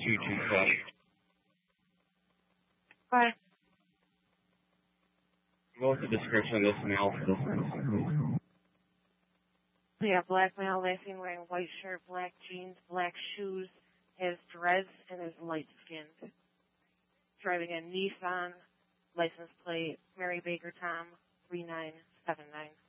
225. Bye. What was the description of this male for this one? Yeah, black male, last seen wearing white shirt, black jeans, black shoes, has dreads, and is light-skinned. Driving a Nissan, license plate, Mary Baker Tom, 3979.